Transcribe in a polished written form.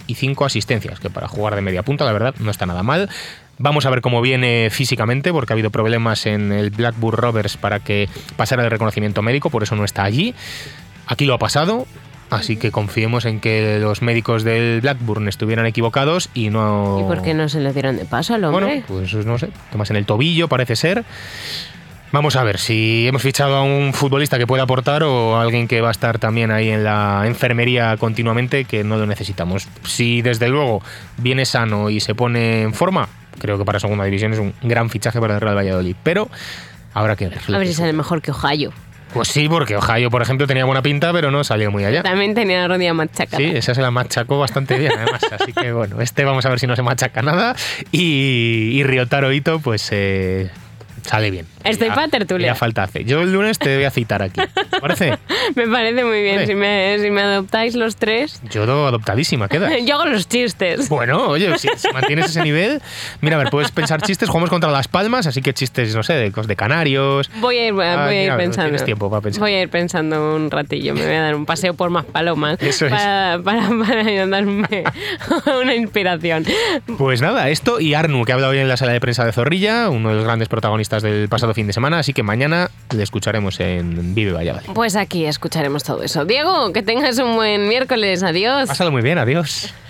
y 5 asistencias, que para jugar de media punta, la verdad, no está nada mal. Vamos a ver cómo viene físicamente, porque ha habido problemas en el Blackburn Rovers para que pasara el reconocimiento médico, por eso no está allí. Aquí lo ha pasado, así que confiemos en que los médicos del Blackburn estuvieran equivocados y no... ¿Y por qué no se le dieron de paso al hombre? Bueno, pues no sé, temas en el tobillo parece ser. Vamos a ver si hemos fichado a un futbolista que pueda aportar o a alguien que va a estar también ahí en la enfermería continuamente, que no lo necesitamos. Si desde luego viene sano y se pone en forma, creo que para segunda división es un gran fichaje para el Real Valladolid, pero habrá que ver. A ver si sale mejor que Ohio. Pues sí, porque Ohio, por ejemplo, tenía buena pinta, pero no salió muy allá. También tenía la rodilla machacada. Sí, esa se la machacó bastante bien, además. Así que bueno, vamos a ver si no se machaca nada. Y Ryotaro Ito, pues sale bien. Estoy para tertulia. Ya falta hace. Yo el lunes te voy a citar aquí. ¿Te parece? Me parece muy bien. Sí. Si me adoptáis los tres. Yo adoptadísima, quedas. Yo hago los chistes. Bueno, oye, si mantienes ese nivel, mira, a ver, puedes pensar chistes, jugamos contra Las Palmas, así que chistes, no sé, de canarios. Voy a ir pensando. Tienes tiempo para pensar. Voy a ir pensando un ratillo. Me voy a dar un paseo por Maspalomas. Eso es. Para darme una inspiración. Pues nada, esto y Arnu, que ha hablado hoy en la sala de prensa de Zorrilla, uno de los grandes protagonistas del pasado fin de semana, así que mañana le escucharemos en Vive Valladolid. Pues aquí escucharemos todo eso. Diego, que tengas un buen miércoles. Adiós. Pásalo muy bien, adiós.